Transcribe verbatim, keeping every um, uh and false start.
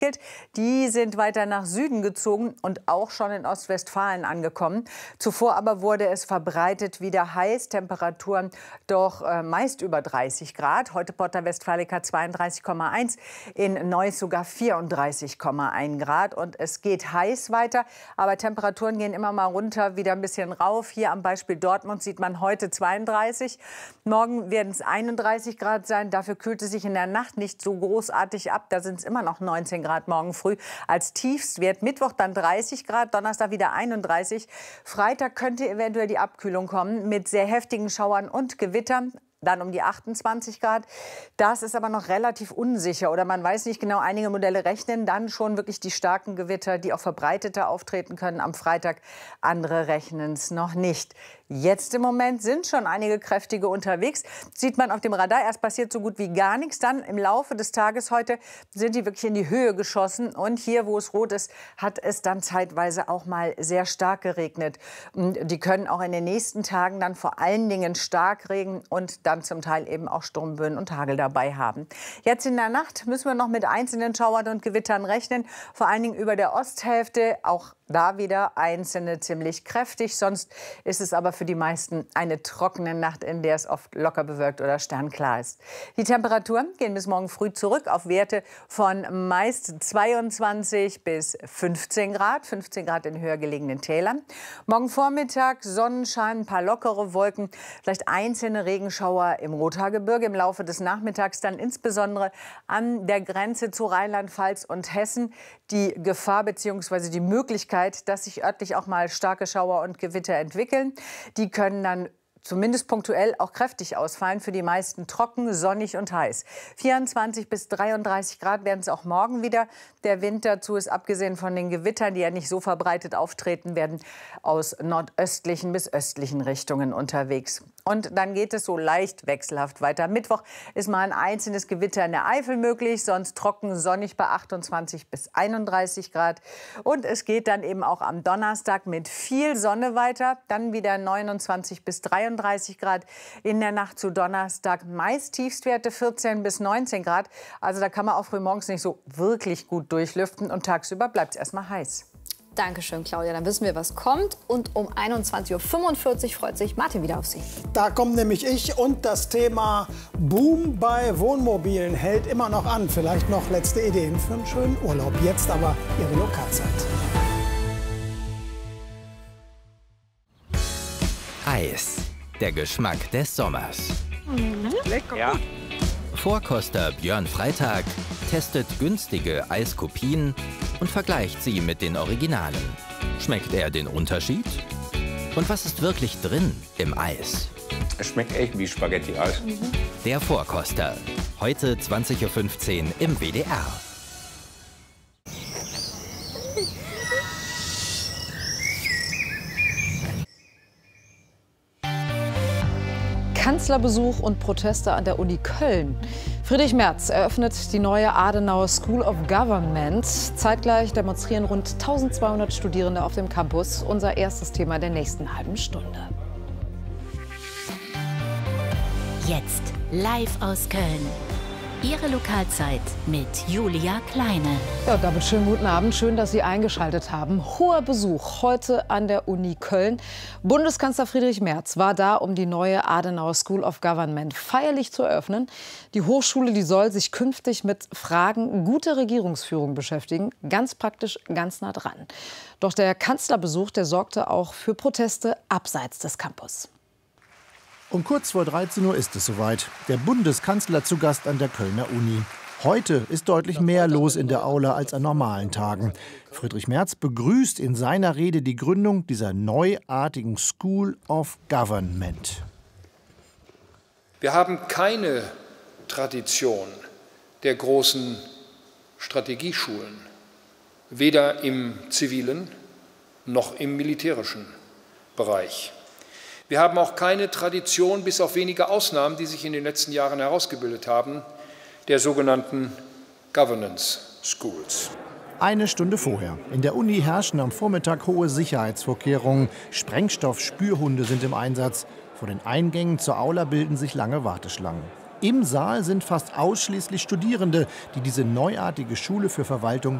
Die sind weiter nach Süden gezogen und auch schon in Ostwestfalen angekommen. Zuvor aber wurde es verbreitet wieder heiß. Temperaturen doch äh, meist über dreißig Grad. Heute Porta Westfalica zweiunddreißig Komma eins, in Neuss sogar vierunddreißig Komma eins Grad. Und es geht heiß weiter, aber Temperaturen gehen immer mal runter, wieder ein bisschen rauf. Hier am Beispiel Dortmund sieht man heute zweiunddreißig. Morgen werden es einunddreißig Grad sein. Dafür kühlt es sich in der Nacht nicht so großartig ab. Da sind es immer noch neunzehn Grad morgen früh. Als Tiefstwert Mittwoch dann dreißig Grad, Donnerstag wieder einunddreißig. Freitag könnte eventuell die Abkühlung kommen mit sehr heftigen Schauern und Gewittern. Dann um die achtundzwanzig Grad. Das ist aber noch relativ unsicher oder man weiß nicht genau. Einige Modelle rechnen dann schon wirklich die starken Gewitter, die auch verbreiteter auftreten können am Freitag. Andere rechnen es noch nicht. Jetzt im Moment sind schon einige kräftige unterwegs. Sieht man auf dem Radar. Erst passiert so gut wie gar nichts. Dann im Laufe des Tages heute sind die wirklich in die Höhe geschossen. Und hier, wo es rot ist, hat es dann zeitweise auch mal sehr stark geregnet. Und die können auch in den nächsten Tagen dann vor allen Dingen stark regnen und dann zum Teil eben auch Sturmböen und Hagel dabei haben. Jetzt in der Nacht müssen wir noch mit einzelnen Schauern und Gewittern rechnen. Vor allen Dingen über der Osthälfte. Auch da wieder einzelne ziemlich kräftig. Sonst ist es aber für die meisten eine trockene Nacht, in der es oft locker bewölkt oder sternklar ist. Die Temperaturen gehen bis morgen früh zurück auf Werte von meist zweiundzwanzig bis fünfzehn Grad. fünfzehn Grad in höher gelegenen Tälern. Morgen Vormittag Sonnenschein, ein paar lockere Wolken, vielleicht einzelne Regenschauer im Rothaargebirge. Im Laufe des Nachmittags dann insbesondere an der Grenze zu Rheinland-Pfalz und Hessen die Gefahr bzw. die Möglichkeit, dass sich örtlich auch mal starke Schauer und Gewitter entwickeln. Die können dann zumindest punktuell auch kräftig ausfallen. Für die meisten trocken, sonnig und heiß. vierundzwanzig bis dreiunddreißig Grad werden es auch morgen wieder. Der Wind dazu ist abgesehen von den Gewittern, die ja nicht so verbreitet auftreten werden, aus nordöstlichen bis östlichen Richtungen unterwegs. Und dann geht es so leicht wechselhaft weiter. Mittwoch ist mal ein einzelnes Gewitter in der Eifel möglich, sonst trocken, sonnig bei achtundzwanzig bis einunddreißig Grad. Und es geht dann eben auch am Donnerstag mit viel Sonne weiter. Dann wieder neunundzwanzig bis dreiunddreißig Grad. In der Nacht zu Donnerstag meist Tiefstwerte vierzehn bis neunzehn Grad. Also da kann man auch frühmorgens nicht so wirklich gut durchlüften. Und tagsüber bleibt es erstmal heiß. Dankeschön, Claudia. Dann wissen wir, was kommt. Und um einundzwanzig Uhr fünfundvierzig freut sich Martin wieder auf Sie. Da kommt nämlich ich und das Thema Boom bei Wohnmobilen hält immer noch an. Vielleicht noch letzte Ideen für einen schönen Urlaub. Jetzt aber Ihre Lokalzeit. Eis. Der Geschmack des Sommers. Lecker. Ja. Vorkoster Björn Freitag testet günstige Eiskopien und vergleicht sie mit den Originalen. Schmeckt er den Unterschied? Und was ist wirklich drin im Eis? Es schmeckt echt wie Spaghetti-Eis. Mhm. Der Vorkoster. Heute zwanzig Uhr fünfzehn im W D R. Kanzlerbesuch und Proteste an der Uni Köln. Friedrich Merz eröffnet die neue Adenauer School of Government. Zeitgleich demonstrieren rund eintausendzweihundert Studierende auf dem Campus. Unser erstes Thema der nächsten halben Stunde. Jetzt live aus Köln. Ihre Lokalzeit mit Julia Kleine. Ja, und damit schönen guten Abend. Schön, dass Sie eingeschaltet haben. Hoher Besuch heute an der Uni Köln. Bundeskanzler Friedrich Merz war da, um die neue Adenauer School of Government feierlich zu eröffnen. Die Hochschule, die soll sich künftig mit Fragen guter Regierungsführung beschäftigen. Ganz praktisch, ganz nah dran. Doch der Kanzlerbesuch, der sorgte auch für Proteste abseits des Campus. Um kurz vor dreizehn Uhr ist es soweit. Der Bundeskanzler zu Gast an der Kölner Uni. Heute ist deutlich mehr los in der Aula als an normalen Tagen. Friedrich Merz begrüßt in seiner Rede die Gründung dieser neuartigen School of Government. Wir haben keine Tradition der großen Strategieschulen, weder im zivilen noch im militärischen Bereich. Wir haben auch keine Tradition, bis auf wenige Ausnahmen, die sich in den letzten Jahren herausgebildet haben, der sogenannten Governance Schools. Eine Stunde vorher. In der Uni herrschen am Vormittag hohe Sicherheitsvorkehrungen. Sprengstoff-Spürhunde sind im Einsatz. Vor den Eingängen zur Aula bilden sich lange Warteschlangen. Im Saal sind fast ausschließlich Studierende, die diese neuartige Schule für Verwaltung